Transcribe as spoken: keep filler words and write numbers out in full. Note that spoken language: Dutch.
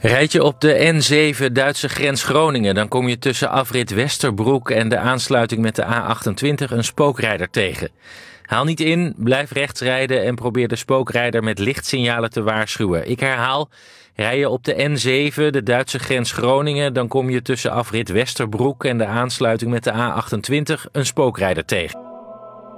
Rijd je op de N zeven Duitse grens Groningen, dan kom je tussen afrit Westerbroek en de aansluiting met de A achtentwintig een spookrijder tegen. Haal niet in, blijf rechts rijden en probeer de spookrijder met lichtsignalen te waarschuwen. Ik herhaal, rij je op de N zeven, de Duitse grens Groningen, dan kom je tussen afrit Westerbroek en de aansluiting met de A achtentwintig een spookrijder tegen.